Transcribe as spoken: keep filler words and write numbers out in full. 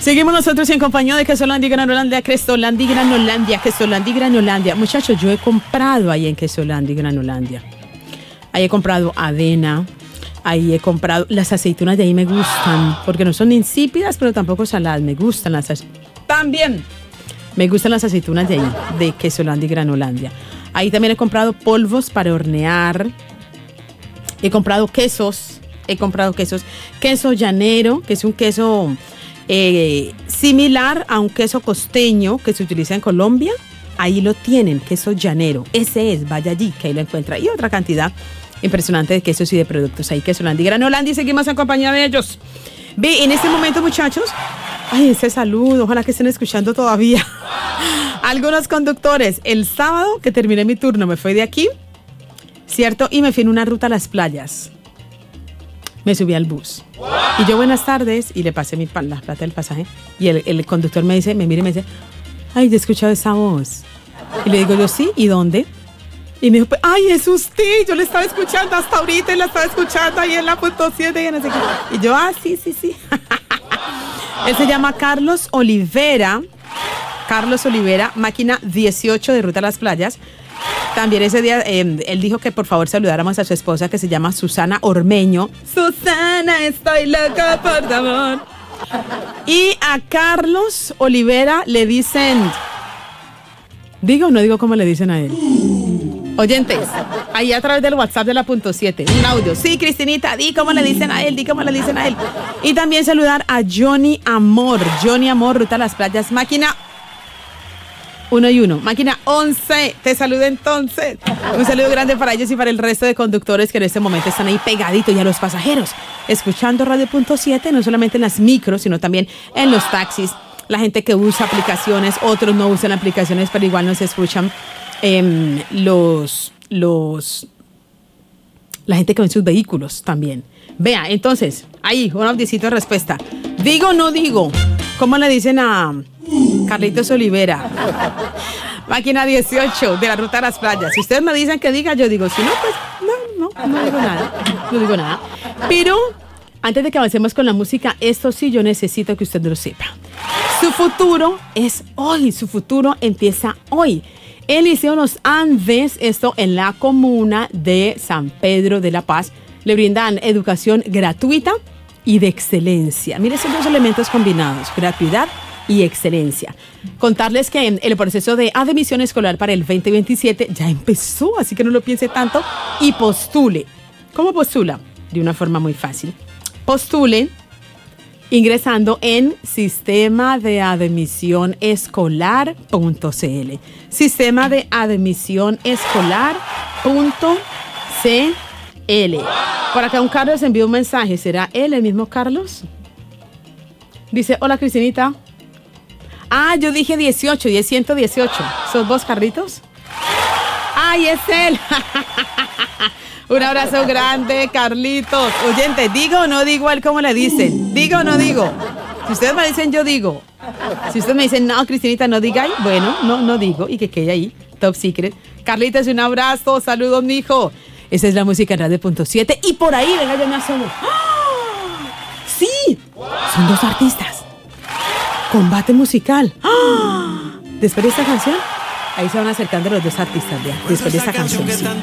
Seguimos nosotros en compañía de Quesolandia y Granolandia, Quesolandia y Granolandia, Quesolandia y Granolandia. Muchachos, yo he comprado ahí en Quesolandia y Granolandia. Ahí he comprado avena, ahí he comprado, las aceitunas de ahí me gustan, porque no son insípidas, pero tampoco saladas, me gustan las aceitunas. También me gustan las aceitunas de ahí, de Quesolandia y Granolandia. Ahí también he comprado polvos para hornear, he comprado quesos, he comprado quesos, queso llanero, que es un queso eh, similar a un queso costeño que se utiliza en Colombia. Ahí lo tienen, queso llanero, ese es, vaya allí, que ahí lo encuentra. Y otra cantidad impresionante de quesos y de productos ahí, Quesolandia y Granolandia, y seguimos en compañía de ellos. Ve, en este momento, muchachos, ay, ese saludo, ojalá que estén escuchando todavía. Algunos conductores, el sábado que terminé mi turno, me fui de aquí, ¿cierto? Y me fui en una ruta a las playas. Me subí al bus. Y yo, buenas tardes, y le pasé mi, la plata del pasaje. Y el, el conductor me dice, me mira y me dice, ay, yo he escuchado esa voz. Y le digo yo, sí, ¿y dónde? Y me dijo, ay, es usted, yo le estaba escuchando hasta ahorita y la estaba escuchando ahí en la punto siete y no sé qué. Y yo, ah, sí, sí, sí. Él se llama Carlos Olivera. Carlos Olivera, máquina dieciocho de Ruta a las Playas. También ese día eh, él dijo que por favor saludáramos a su esposa que se llama Susana Ormeño. Susana, estoy loca por tu amor. Y a Carlos Olivera le dicen, ¿digo o no digo cómo le dicen a él? Oyentes, ahí a través del WhatsApp de la punto siete, un audio. Sí, Cristinita, di cómo le dicen a él, di cómo le dicen a él. Y también saludar a Johnny Amor. Johnny Amor, Ruta a las Playas, máquina uno y uno. Máquina once, te saludo entonces. Un saludo grande para ellos y para el resto de conductores que en este momento están ahí pegaditos y a los pasajeros, escuchando Radio Punto siete, no solamente en las micros, sino también en los taxis. La gente que usa aplicaciones, otros no usan aplicaciones, pero igual nos escuchan. Eh, los, los, la gente que ve en sus vehículos también. Vea, entonces, ahí, un audicito de respuesta. ¿Digo o no digo? ¿Cómo le dicen a Carlitos Olivera? Máquina dieciocho de la Ruta a las Playas. Si ustedes me dicen que diga, yo digo. Si no, pues no, no, no digo nada. No digo nada. Pero antes de que avancemos con la música, esto sí yo necesito que usted lo sepa. Su futuro es hoy. Su futuro empieza hoy. El Liceo Los Andes, esto en la comuna de San Pedro de la Paz, le brindan educación gratuita y de excelencia. Mire esos dos elementos combinados, gratuidad y excelencia. Contarles que el proceso de admisión escolar para el veinte veintisiete ya empezó, así que no lo piense tanto y postule. ¿Cómo postula? De una forma muy fácil. Postule ingresando en sistema de admisión escolar punto c l. Sistema de admisión escolar punto c l. Por acá un Carlos envió un mensaje. ¿Será él el mismo Carlos? Dice, hola Cristinita. Ah, yo dije dieciocho y es ciento dieciocho. ¿Sos vos, Carlitos? ¡Ay, es él! Un abrazo grande, Carlitos. Oyente, ¿digo o no digo a él cómo le dicen? ¿Digo o no digo? Si ustedes me dicen, yo digo. Si ustedes me dicen, no, Cristinita, no digáis, bueno, no, no digo. Y que quede ahí, top secret. Carlitos, un abrazo, saludos, mijo. Esa es la música en Radio Punto siete. Y por ahí, venga, yo me asomo. ¡Ah! ¡Sí! Son dos artistas. Combate musical. ¡Ah! Después de esta canción, ahí se van acercando los dos artistas. Ya. Después de esta canción, sí.